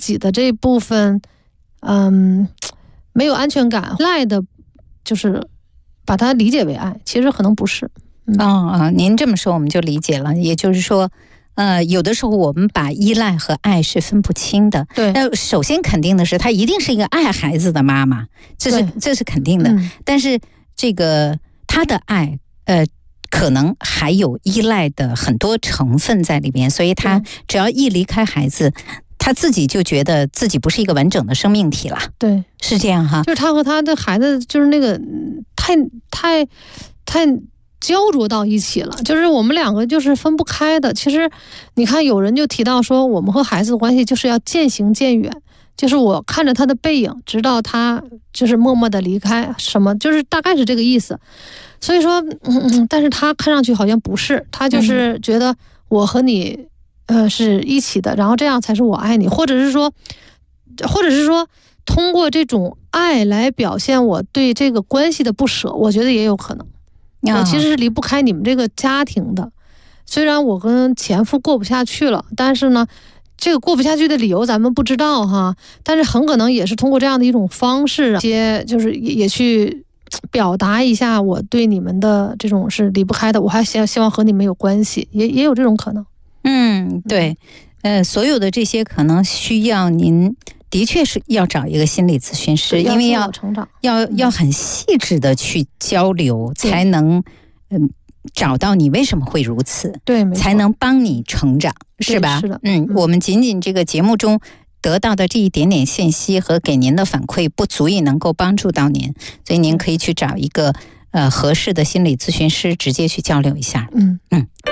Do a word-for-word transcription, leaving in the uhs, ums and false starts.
己的这部分，嗯，没有安全感，赖的，就是把它理解为爱，其实可能不是。 嗯、哦哦，您这么说我们就理解了，也就是说。呃，有的时候我们把依赖和爱是分不清的。 对， 那首先肯定的是，她一定是一个爱孩子的妈妈，这是这是肯定的。嗯、但是这个她的爱，呃，可能还有依赖的很多成分在里边，所以她只要一离开孩子，她自己就觉得自己不是一个完整的生命体了。 对， 是这样哈。 就是她和她的孩子，就是那个太太太。焦灼到一起了，就是我们两个就是分不开的。其实你看有人就提到说，我们和孩子的关系就是要渐行渐远，就是我看着他的背影，直到他就是默默的离开，什么就是大概是这个意思。所以说嗯，但是他看上去好像不是，他就是觉得我和你呃是一起的，然后这样才是我爱你，或者是说或者是说通过这种爱来表现我对这个关系的不舍，我觉得也有可能。我其实是离不开你们这个家庭的，虽然我跟前夫过不下去了，但是呢，这个过不下去的理由咱们不知道哈，但是很可能也是通过这样的一种方式，些就是也去表达一下我对你们的这种是离不开的，我还希希望和你们有关系，也也有这种可能。 嗯，对，呃，所有的这些可能需要您。的确是要找一个心理咨询师，因为要要要很细致的去交流，才能嗯找到你为什么会如此， 对， 才能帮你成长，是吧？ 是的， 嗯，我们仅仅这个节目中得到的这一点点信息和给您的反馈，不足以能够帮助到您，所以您可以去找一个呃合适的心理咨询师，直接去交流一下。 嗯嗯。